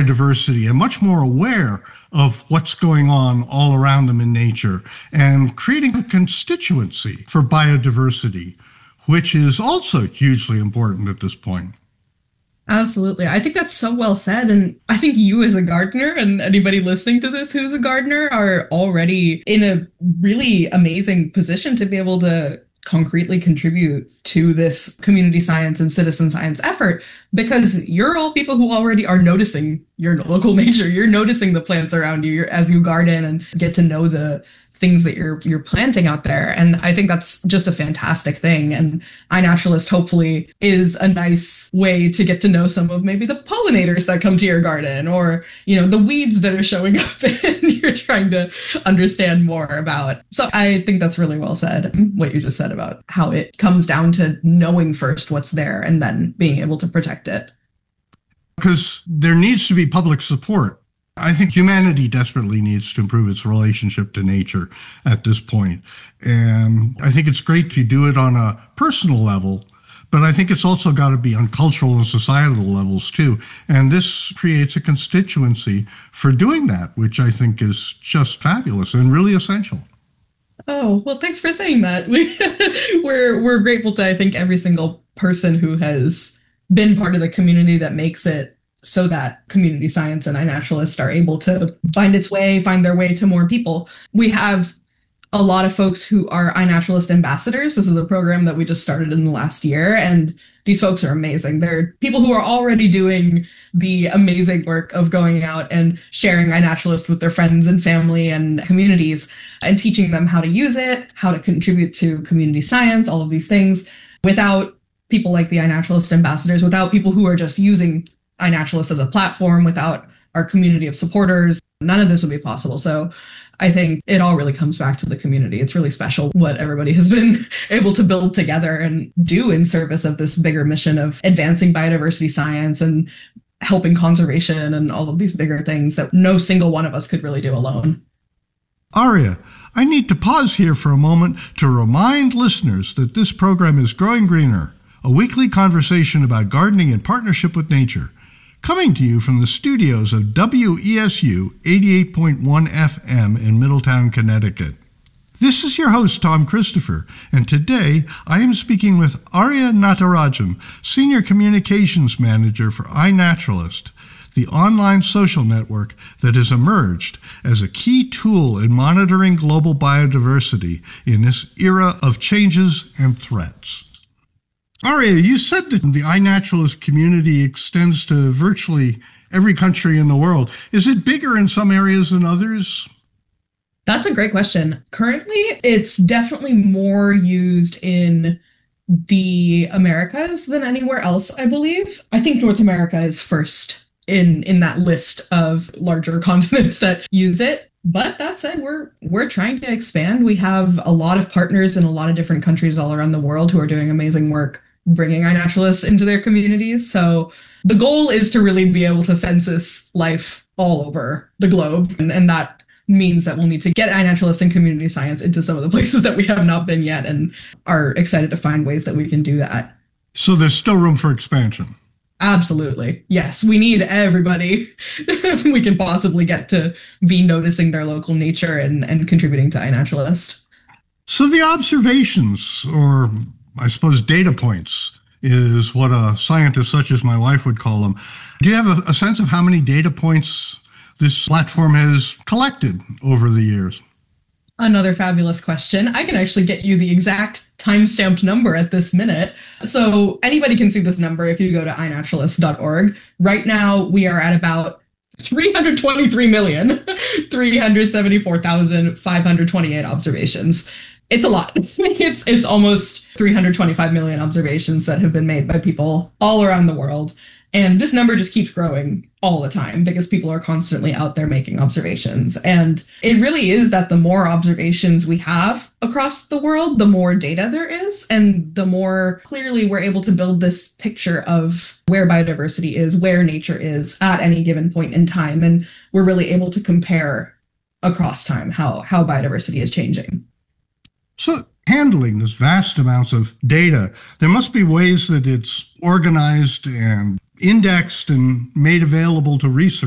biodiversity and much more aware of what's going on all around them in nature, and creating a constituency for biodiversity, which is also hugely important at this point. Absolutely. I think that's so well said. And I think you as a gardener and anybody listening to this who's a gardener are already in a really amazing position to be able to concretely contribute to this community science and citizen science effort, because you're all people who already are noticing your local nature. You're noticing the plants around you as you garden and get to know the things that you're planting out there. And I think that's just a fantastic thing. And iNaturalist hopefully is a nice way to get to know some of maybe the pollinators that come to your garden, or, the weeds that are showing up and you're trying to understand more about. So I think that's really well said, what you just said about how it comes down to knowing first what's there and then being able to protect it. Because there needs to be public support. I think humanity desperately needs to improve its relationship to nature at this point. And I think it's great to do it on a personal level, but I think it's also got to be on cultural and societal levels too. And this creates a constituency for doing that, which I think is just fabulous and really essential. Oh, well, thanks for saying that. We're grateful to, I think, every single person who has been part of the community that makes it so that community science and iNaturalist are able to find their way to more people. We have a lot of folks who are iNaturalist ambassadors. This is a program that we just started in the last year, and these folks are amazing. They're people who are already doing the amazing work of going out and sharing iNaturalist with their friends and family and communities and teaching them how to use it, how to contribute to community science, all of these things. Without people like the iNaturalist ambassadors, without people who are just using iNaturalist as a platform, without our community of supporters, none of this would be possible. So I think it all really comes back to the community. It's really special what everybody has been able to build together and do in service of this bigger mission of advancing biodiversity science and helping conservation and all of these bigger things that no single one of us could really do alone. Aria, I need to pause here for a moment to remind listeners that this program is Growing Greener, a weekly conversation about gardening in partnership with nature, coming to you from the studios of WESU 88.1 FM in Middletown, Connecticut. This is your host, Tom Christopher, and today I am speaking with Aria Natarajan, Senior Communications Manager for iNaturalist, the online social network that has emerged as a key tool in monitoring global biodiversity in this era of changes and threats. Aria, you said that the iNaturalist community extends to virtually every country in the world. Is it bigger in some areas than others? That's a great question. Currently, it's definitely more used in the Americas than anywhere else, I believe. I think North America is first in that list of larger continents that use it. But that said, we're trying to expand. We have a lot of partners in a lot of different countries all around the world who are doing amazing work bringing iNaturalist into their communities. So the goal is to really be able to census life all over the globe. And that means that we'll need to get iNaturalist and community science into some of the places that we have not been yet, and are excited to find ways that we can do that. So there's still room for expansion. Absolutely. Yes, we need everybody we can possibly get to be noticing their local nature and contributing to iNaturalist. So the observations, or I suppose data points, is what a scientist such as my wife would call them. Do you have a sense of how many data points this platform has collected over the years? Another fabulous question. I can actually get you the exact time-stamped number at this minute. So anybody can see this number if you go to iNaturalist.org. Right now, we are at about 323,374,528 observations. It's a lot. It's almost 325 million observations that have been made by people all around the world. And this number just keeps growing all the time because people are constantly out there making observations. And it really is that the more observations we have across the world, the more data there is, and the more clearly we're able to build this picture of where biodiversity is, where nature is at any given point in time. And we're really able to compare across time how biodiversity is changing. So handling this vast amounts of data, there must be ways that it's organized and indexed and made available to research.